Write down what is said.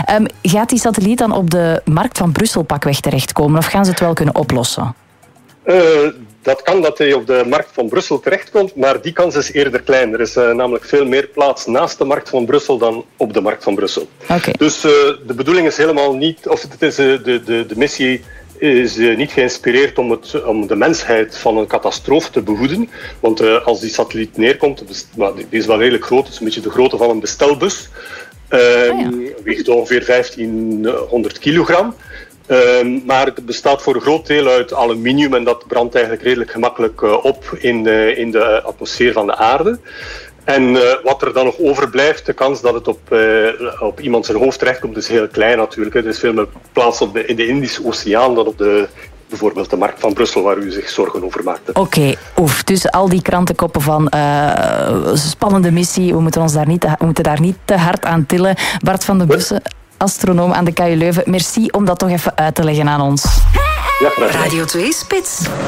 Gaat die satelliet dan op de markt van Brussel pakweg terechtkomen? Of gaan ze het wel kunnen oplossen? Dat kan dat hij op de markt van Brussel terechtkomt, maar die kans is eerder klein. Er is namelijk veel meer plaats naast de markt van Brussel dan op de markt van Brussel. Okay. Dus de bedoeling is helemaal niet, of het is de missie is niet geïnspireerd om de mensheid van een catastrofe te behoeden. Want als die satelliet neerkomt, die is wel redelijk groot, het is een beetje de grootte van een bestelbus. Weegt ongeveer 1500 kilogram. Maar het bestaat voor een groot deel uit aluminium en dat brandt eigenlijk redelijk gemakkelijk op in de atmosfeer van de aarde. En wat er dan nog overblijft, de kans dat het op iemand zijn hoofd terechtkomt, is heel klein natuurlijk. Er is veel meer plaats in de Indische Oceaan dan op bijvoorbeeld de markt van Brussel, waar u zich zorgen over maakte. Oké, dus al die krantenkoppen van spannende missie, we moeten daar niet te hard aan tillen. Bart van den Bussen, astronoom aan de KU Leuven, merci om dat toch even uit te leggen aan ons. Ja, Radio 2 Spits.